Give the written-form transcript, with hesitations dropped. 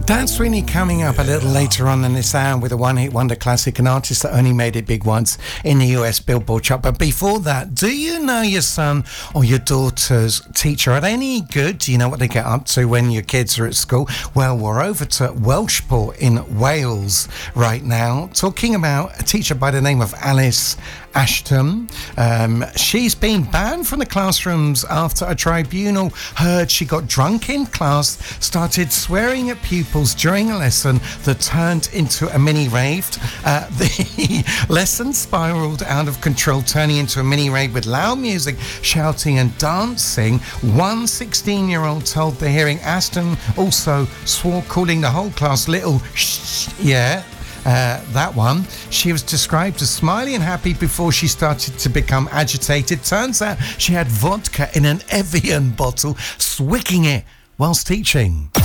That's Sweeney coming up a little later on in this hour with a one-hit wonder classic, an artist that only made it big once in the US Billboard chart. But before that, do you know your son or your daughter's teacher? Are they any good? Do you know what they get up to when your kids are at school? Well, we're over to Welshport in Wales right now, talking about a teacher by the name of Alice Ashton. She's been banned from the classrooms after a tribunal heard she got drunk in class, started swearing at pupils during a lesson that turned into a mini rave. The lesson spiraled out of control, turning into a mini rave with loud music, shouting and dancing. One 16-year-old told the hearing Ashton also swore, calling the whole class little shh, yeah. That one. She was described as smiley and happy before she started to become agitated. Turns out she had vodka in an Evian bottle, swicking it whilst teaching.